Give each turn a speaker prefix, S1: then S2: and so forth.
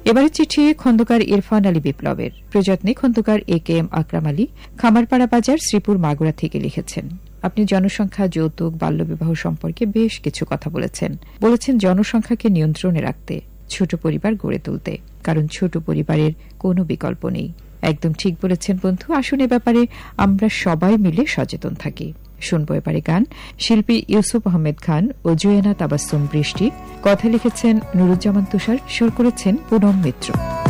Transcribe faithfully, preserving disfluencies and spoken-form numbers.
S1: এবারের চিঠি খন্দকার ইরফান আলী বিপ্লবের। প্রযত্নে খন্দকার এ কে এম আকরাম আলী, খামারপাড়া বাজার, শ্রীপুর, মাগুরা থেকে লিখেছেন। আপনি জনসংখ্যা, যৌতুক, বাল্যবিবাহ সম্পর্কে বেশ কিছু কথা বলেছেন। বলেছেন জনসংখ্যাকে নিয়ন্ত্রণে রাখতে, ছোট পরিবার গড়ে তুলতে, কারণ ছোট পরিবারের কোনো বিকল্প নেই। একদম ঠিক বলেছেন বন্ধু। আসুন এ ব্যাপারে আমরা সবাই মিলে সচেতন থাকি। শুনবো এবারে গান। শিল্পী ইউসুফ আহমেদ খান ও জুয়েনা তাবাসসুম বৃষ্টি। কথা লিখেছেন নুরুজ্জামান তুষার, সুর করেছেন পুনম মিত্র।